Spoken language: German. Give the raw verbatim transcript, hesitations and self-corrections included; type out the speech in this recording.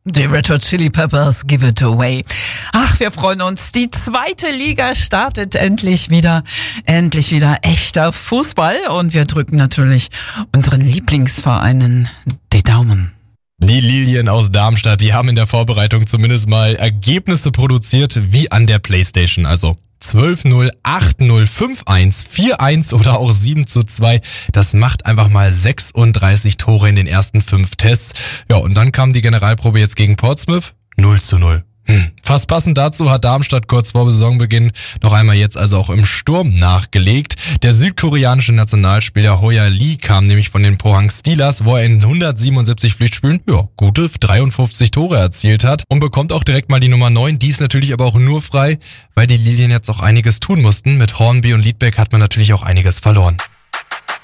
Die Red Hot Chili Peppers, Give It Away. Ach, wir freuen uns. Die zweite Liga startet endlich wieder. Endlich wieder echter Fußball. Und wir drücken natürlich unseren Lieblingsvereinen die Daumen. Die Lilien aus Darmstadt, die haben in der Vorbereitung zumindest mal Ergebnisse produziert wie an der Playstation. Also zwölf null, acht null, fünf eins, vier eins oder auch sieben zu zwei. Das macht einfach mal sechsunddreißig Tore in den ersten fünf Tests. Ja, und dann kam die Generalprobe jetzt gegen Portsmouth. null zu null. Hm. Fast passend dazu hat Darmstadt kurz vor Saisonbeginn noch einmal jetzt also auch im Sturm nachgelegt. Der südkoreanische Nationalspieler Hoya Lee kam nämlich von den Pohang Steelers, wo er in hundertsiebenundsiebzig Pflichtspielen ja, gute dreiundfünfzig Tore erzielt hat und bekommt auch direkt mal die Nummer neun. Die ist natürlich aber auch nur frei, weil die Lilien jetzt auch einiges tun mussten. Mit Hornby und Liedbeck hat man natürlich auch einiges verloren.